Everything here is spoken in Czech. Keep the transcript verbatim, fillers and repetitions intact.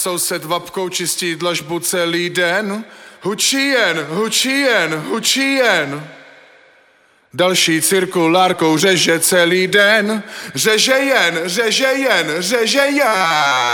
soused vapkou čistí dlažbu celý den. Hučí jen, hučí jen, hučí jen. Další cirkulárkou řeže celý den. Řeže jen, řeže jen, řeže jen.